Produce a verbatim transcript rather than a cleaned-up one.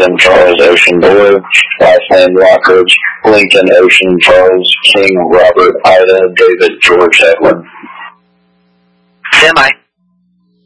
William Charles Ocean Boy. Last name Lockridge. Lincoln Ocean Charles King Robert Ida David George Edwin. Semi.